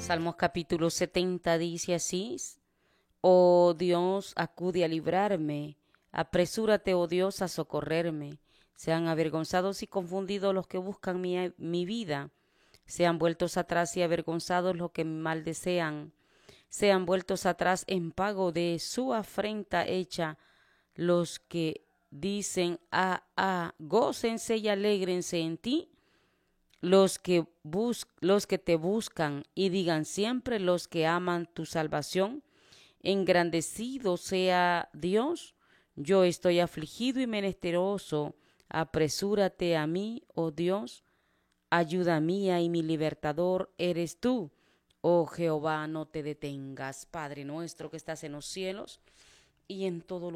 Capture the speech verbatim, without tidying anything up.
Salmos capítulo setenta dice así: Oh Dios, acude a librarme, apresúrate, oh Dios, a socorrerme. Sean avergonzados y confundidos los que buscan mi, mi vida, sean vueltos atrás y avergonzados los que me mal desean, sean vueltos atrás en pago de su afrenta hecha los que dicen, ah, ah, gócense y alégrense en ti, los que, bus los que te buscan, y digan siempre los que aman tu salvación, engrandecido sea Dios. Yo estoy afligido y menesteroso, apresúrate a mí, oh Dios, ayuda mía y mi libertador eres tú. Oh Jehová, no te detengas, Padre nuestro que estás en los cielos y en todo lugar.